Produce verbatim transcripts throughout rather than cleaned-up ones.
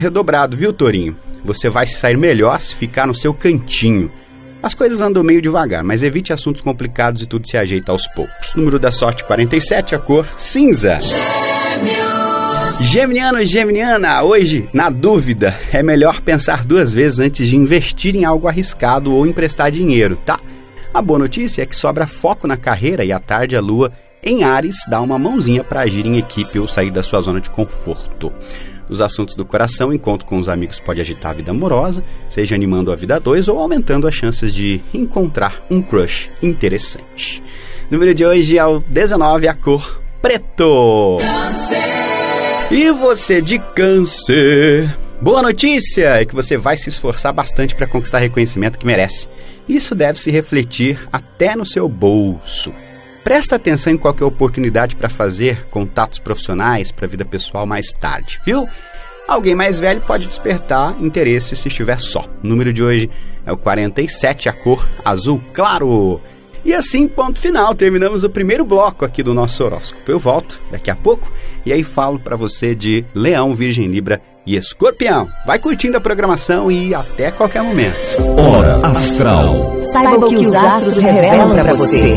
redobrado, viu, Tourinho? Você vai sair melhor se ficar no seu cantinho. As coisas andam meio devagar, mas evite assuntos complicados e tudo se ajeita aos poucos. Número da sorte quarenta e sete, a cor cinza. Geminiano e Geminiana, hoje, na dúvida, é melhor pensar duas vezes antes de investir em algo arriscado ou emprestar dinheiro, tá? A boa notícia é que sobra foco na carreira e à tarde a lua em Áries dá uma mãozinha para agir em equipe ou sair da sua zona de conforto. Nos assuntos do coração, encontro com os amigos pode agitar a vida amorosa, seja animando a vida a dois ou aumentando as chances de encontrar um crush interessante. O número de hoje é o dezenove, a cor preto. E você de Câncer? Boa notícia é que você vai se esforçar bastante para conquistar o reconhecimento que merece. Isso deve se refletir até no seu bolso. Presta atenção em qualquer oportunidade para fazer contatos profissionais para a vida pessoal mais tarde, viu? Alguém mais velho pode despertar interesse se estiver só. O número de hoje é o quarenta e sete, a cor azul claro. E assim, ponto final, terminamos o primeiro bloco aqui do nosso horóscopo. Eu volto daqui a pouco e aí falo para você de Leão, Virgem, Libra e Escorpião. Vai curtindo a programação e até qualquer momento. Hora Astral. Saiba o que os astros revelam para você.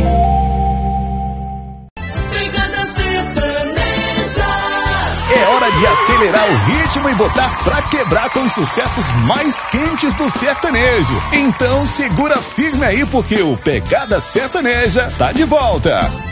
É hora de acelerar o ritmo e botar pra quebrar com os sucessos mais quentes do sertanejo. Então segura firme aí porque o Pegada Sertaneja tá de volta.